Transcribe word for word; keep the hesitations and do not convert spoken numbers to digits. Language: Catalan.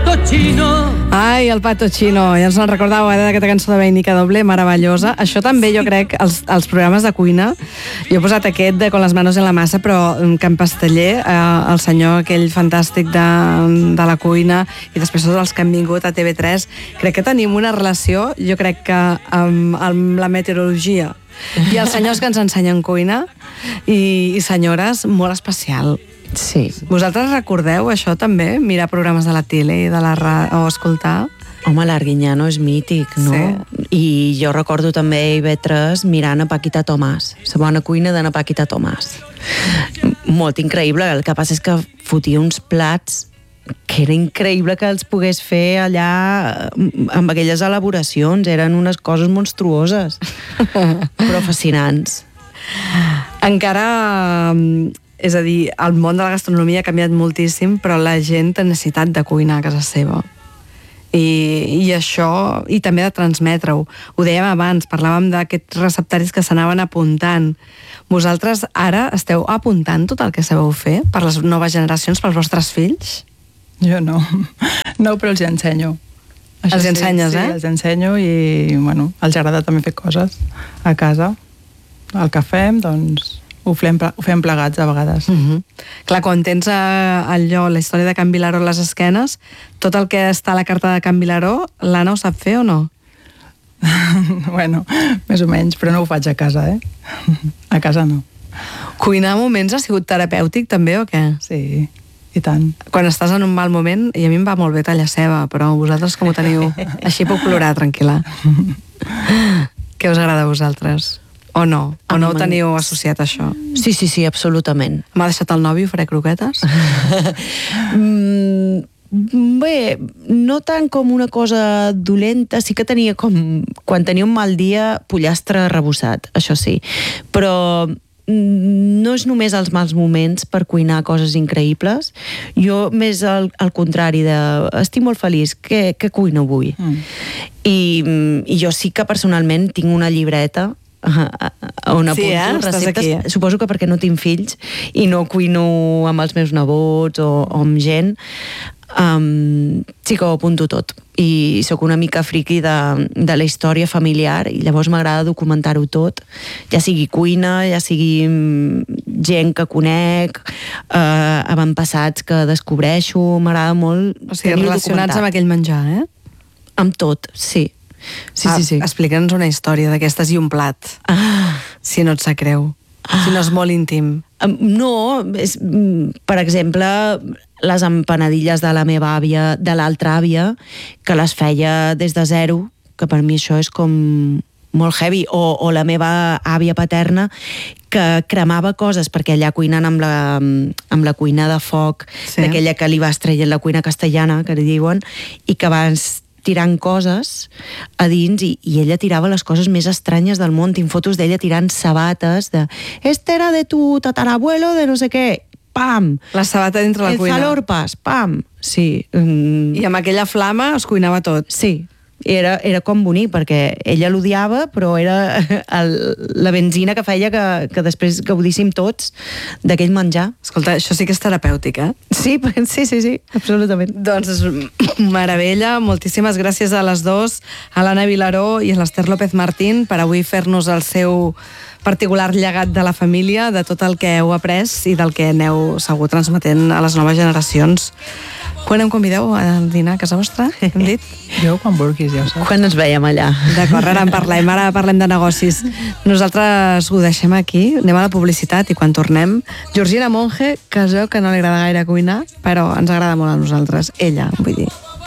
pato chino. Ai, el pato chino, ja ens en recordàveu eh, d'aquesta cançó de Vainica Doble, meravellosa. Això també jo crec, els, els programes de cuina, jo he posat aquest de Con las manos en la massa, però Can Pasteller, eh, el senyor aquell fantàstic de, de la cuina, i després tots els que han vingut a T V tres, crec que tenim una relació, jo crec que amb, amb la meteorologia i els senyors que ens ensenyen cuina i, i senyores, molt especial. Sí. Vosaltres recordeu això també? Mirar programes de la tele i de la ra... o escoltar? Home, l'Arguiñano és mític, no? Sí. I jo recordo també a I V tres mirant a Paquita Tomàs, la bona cuina de na Paquita Tomàs. Molt increïble, el que passa és que fotia uns plats que era increïble que els pogués fer allà amb aquelles elaboracions, eren unes coses monstruoses, però fascinants. Encara, és a dir, el món de la gastronomia ha canviat moltíssim, però la gent té necessitat de cuinar a casa seva. I, i això, i també de transmetre-ho. Ho dèiem abans, parlàvem d'aquests receptaris que s'anaven apuntant. Vosaltres ara esteu apuntant tot el que sabeu fer per les noves generacions, pels vostres fills? Jo no. No, però els ensenyo. Això els sí, ensenyes, sí, eh? Sí, els ensenyo i, bueno, els agrada també fer coses a casa. El que fem, doncs, ho fem, ho fem plegats a vegades. Uh-huh. Clar, quan tens allò, la història de Can Vilaró a les esquenes, tot el que està a la carta de Can Vilaró, l'Anna ho sap fer o no? Bueno, més o menys, però no ho faig a casa, eh? A casa no. Cuinar a moments ha sigut terapèutic també o què? Sí, i tant. Quan estàs en un mal moment, i a mi em va molt bé tallar ceba, però vosaltres com ho teniu? Així puc plorar, tranquil·la. Què us agrada a vosaltres? O no? O no ho teniu associat a això? Sí, sí, sí, absolutament. M'ha deixat el nòvio, faré croquetes? mm, bé, no tant com una cosa dolenta, sí que tenia com... Quan tenia un mal dia, pollastre arrebossat, això sí. Però no és només els mals moments per cuinar coses increïbles. Jo més al, al contrari de... Estic molt feliç, què, què cuino avui? Mm. I, I jo sí que personalment tinc una llibreta on apunto sí, eh? receptes, aquí. Suposo que perquè no tinc fills i no cuino amb els meus nebots o, o amb gent, um, sí que ho apunto tot i sóc una mica friqui de, de la història familiar i llavors m'agrada documentar-ho tot, ja sigui cuina, ja sigui gent que conec, uh, avantpassats que descobreixo, m'agrada molt, o sigui, relacionats amb aquell menjar, eh? Amb tot, sí. Sí, ah, sí, sí. Explica'ns una història d'aquestes i un plat. Ah. Si no et sap greu. Ah. Si no és molt íntim. No, és, per exemple, les empanadilles de la meva àvia, de l'altra àvia, que les feia des de zero, que per mi això és com molt heavy, o, o la meva àvia paterna, que cremava coses, perquè allà cuinant amb la, amb la cuina de foc, sí. D'aquella que li vas traient la cuina castellana, que li diuen, i que vas tirant coses a dins i, i ella tirava les coses més estranyes del món. Tinc fotos d'ella tirant sabates de este era de tu tatarabuelo de no sé què, pam! La sabata dintre la cuina. El zalorpas, pam! Sí. Mm. I amb aquella flama es cuinava tot. Sí. Era, era com bonic, perquè ella l'odiava, però era el, la benzina que feia que, que després gaudíssim tots d'aquell menjar. Escolta, això sí que és terapèutic, eh? Sí, sí, sí, sí, absolutament. Doncs és meravella. Moltíssimes gràcies a les dues, a l'Anna Vilaró i a l'Ester López Martín, per avui fer-nos el seu particular llegat de la família, de tot el que heu après i del que aneu segur transmetent a les noves generacions. Quan em convideu a dinar a casa vostra, hem dit? Jo quan vulguis, ja ho saps. Quan ens veiem allà. D'acord, ara en parlem, ara parlem de negocis. Nosaltres ho deixem aquí, anem a la publicitat i quan tornem, Georgina Monge, que es veu que no li agrada gaire cuinar, però ens agrada molt a nosaltres, ella, vull dir.